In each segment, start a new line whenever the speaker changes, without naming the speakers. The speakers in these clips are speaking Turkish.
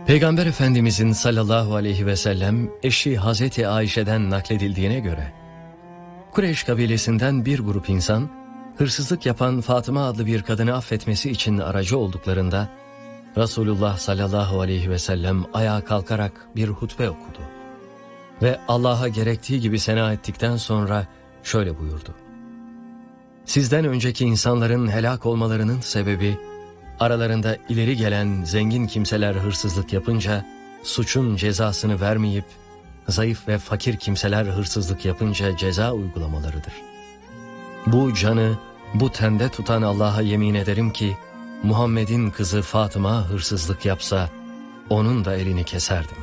Peygamber Efendimizin sallallahu aleyhi ve sellem eşi Hazreti Ayşe'den nakledildiğine göre, Kureyş kabilesinden bir grup insan, hırsızlık yapan Fatıma adlı bir kadını affetmesi için aracı olduklarında, Resulullah sallallahu aleyhi ve sellem ayağa kalkarak bir hutbe okudu. Ve Allah'a gerektiği gibi sena ettikten sonra şöyle buyurdu: Sizden önceki insanların helak olmalarının sebebi, aralarında ileri gelen zengin kimseler hırsızlık yapınca, suçun cezasını vermeyip, zayıf ve fakir kimseler hırsızlık yapınca ceza uygulamalarıdır. Bu canı, bu tende tutan Allah'a yemin ederim ki, Muhammed'in kızı Fatıma hırsızlık yapsa, onun da elini keserdim.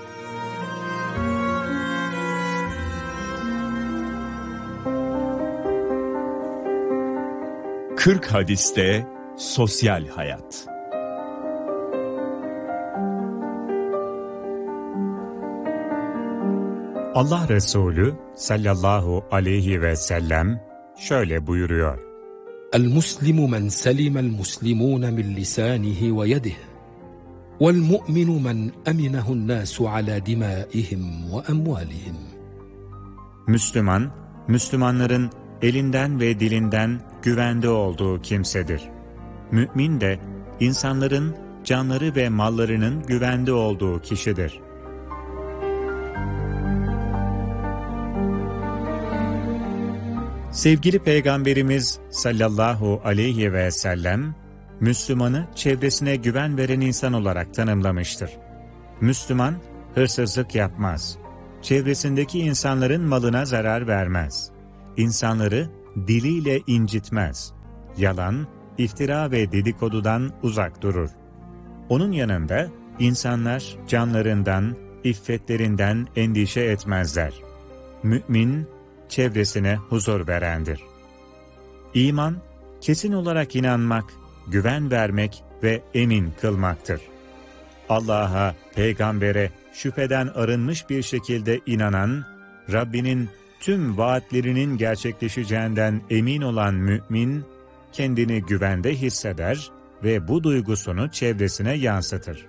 Kırk hadiste sosyal hayat. Allah Resulü sallallahu aleyhi ve sellem şöyle buyuruyor:
El-Muslimu men selimel muslimune min lisanihi ve yedihi vel-mu'minu men eminehun nasu ala dimaihim ve emvalihim.
Müslüman, Müslümanların elinden ve dilinden güvende olduğu kimsedir. Mümin de insanların canları ve mallarının güvende olduğu kişidir. Sevgili Peygamberimiz sallallahu aleyhi ve sellem, Müslümanı çevresine güven veren insan olarak tanımlamıştır. Müslüman, hırsızlık yapmaz. Çevresindeki insanların malına zarar vermez. İnsanları diliyle incitmez. Yalan, iftira ve dedikodudan uzak durur. Onun yanında insanlar canlarından, iffetlerinden endişe etmezler. Mümin, çevresine huzur verendir. İman, kesin olarak inanmak, güven vermek ve emin kılmaktır. Allah'a, peygambere şüpheden arınmış bir şekilde inanan, Rabbinin tüm vaatlerinin gerçekleşeceğinden emin olan mümin, kendini güvende hisseder ve bu duygusunu çevresine yansıtır.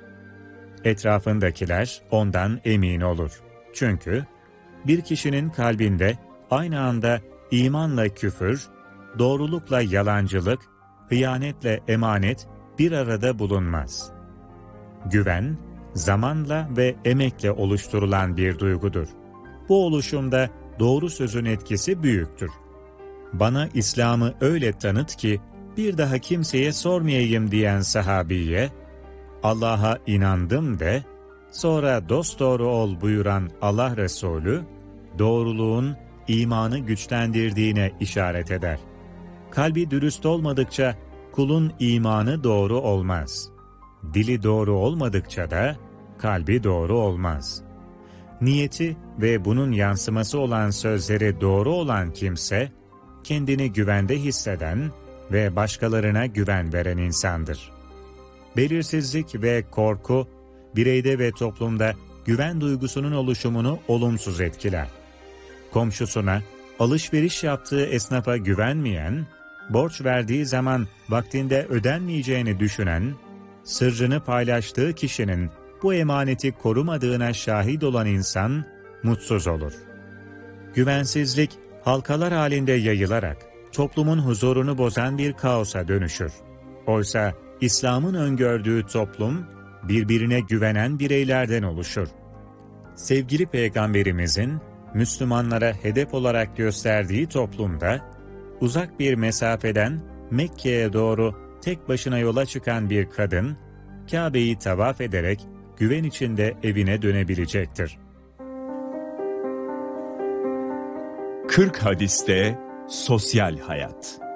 Etrafındakiler ondan emin olur. Çünkü bir kişinin kalbinde aynı anda imanla küfür, doğrulukla yalancılık, hıyanetle emanet bir arada bulunmaz. Güven, zamanla ve emekle oluşturulan bir duygudur. Bu oluşumda doğru sözün etkisi büyüktür. Bana İslam'ı öyle tanıt ki bir daha kimseye sormayayım diyen sahabiye, Allah'a inandım de, sonra dosdoğru ol buyuran Allah Resulü, doğruluğun imanı güçlendirdiğine işaret eder. Kalbi dürüst olmadıkça kulun imanı doğru olmaz. Dili doğru olmadıkça da kalbi doğru olmaz. Niyeti ve bunun yansıması olan sözleri doğru olan kimse, kendini güvende hisseden ve başkalarına güven veren insandır. Belirsizlik ve korku, bireyde ve toplumda güven duygusunun oluşumunu olumsuz etkiler. Komşusuna, alışveriş yaptığı esnafa güvenmeyen, borç verdiği zaman vaktinde ödenmeyeceğini düşünen, sırrını paylaştığı kişinin bu emaneti korumadığına şahit olan insan mutsuz olur. Güvensizlik halkalar halinde yayılarak toplumun huzurunu bozan bir kaosa dönüşür. Oysa İslam'ın öngördüğü toplum birbirine güvenen bireylerden oluşur. Sevgili Peygamberimizin Müslümanlara hedef olarak gösterdiği toplumda uzak bir mesafeden Mekke'ye doğru tek başına yola çıkan bir kadın, Kabe'yi tavaf ederek güven içinde evine dönebilecektir. 40 hadiste sosyal hayat.